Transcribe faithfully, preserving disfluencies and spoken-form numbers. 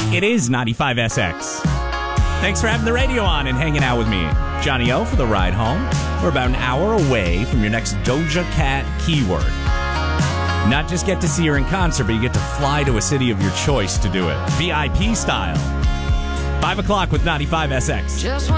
It is ninety-five S X. Thanks for having the radio on and hanging out with me. Johnny O for the ride home. We're about an hour away from your next Doja Cat keyword. Not just get to see her in concert, but you get to fly to a city of your choice to do it. V I P style. Five o'clock with ninety-five S X. Just